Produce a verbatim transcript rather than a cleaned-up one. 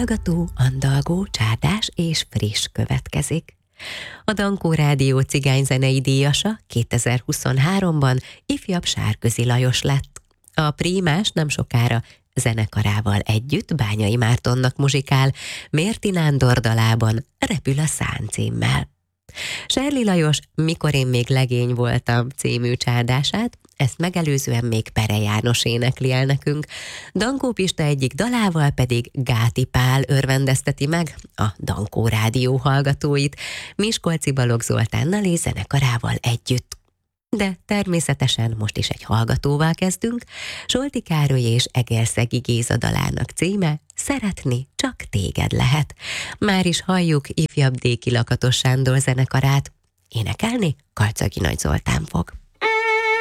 hallgató, andalgó, csárdás és friss következik. A Dankó Rádió cigányzenei díjasa kétezer-huszonháromban ifjabb Sárközi Lajos lett. A prímás nem sokára zenekarával együtt Bányai Mártonnak muzsikál, Mérti Nándor dalában Repül a szán címmel. Serli Lajos Mikor én még legény voltam című csárdását, ezt megelőzően még Pere János énekli el nekünk. Dankó Pista egyik dalával pedig Gáti Pál örvendezteti meg a Dankó Rádió hallgatóit, Miskolci Balogh Zoltánnal és zenekarával együtt. De természetesen most is egy hallgatóval kezdünk. Zsolti Károly és Egerszegi Géza dalának címe Szeretni csak téged lehet. Már is halljuk ifjabb Déki Lakatos Sándor zenekarát. Énekelni Karcagi Nagy Zoltán fog.